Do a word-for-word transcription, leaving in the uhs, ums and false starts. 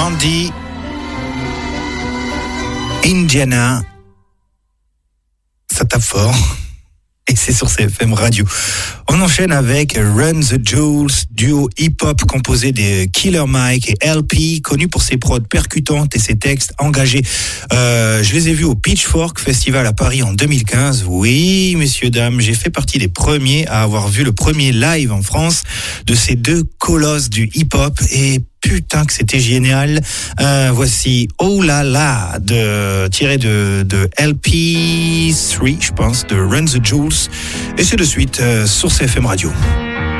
Mandy, Indiana, ça tape fort. Et c'est sur C F M Radio. On enchaîne avec Run the Jewels, duo hip-hop composé de Killer Mike et L P, connu pour ses prods percutantes et ses textes engagés. Euh, je les ai vus au Pitchfork Festival à Paris en deux mille quinze. Oui, messieurs, dames, j'ai fait partie des premiers à avoir vu le premier live en France de ces deux colosses du hip-hop et putain que c'était génial. Euh, voici Oh La La, de, tiré de, de L P trois, je pense, de Run the Jewels. Et c'est de suite euh, sur C F M Radio.